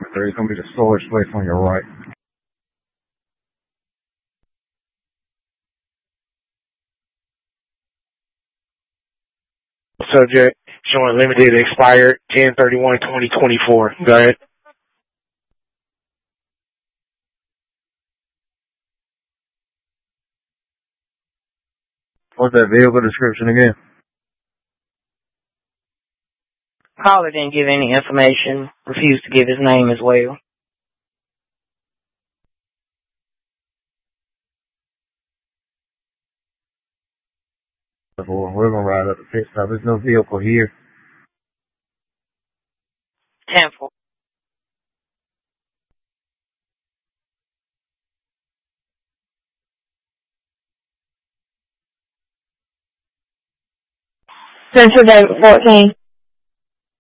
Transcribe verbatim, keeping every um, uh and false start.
There's going to be the storage space on your right. Subject showing limited expired ten thirty-one twenty twenty-four. Go ahead. What's that vehicle description again? Caller didn't give any information, refused to give his name as well. We're going to ride up the pit stop. There's no vehicle here. ten four. Central David fourteen.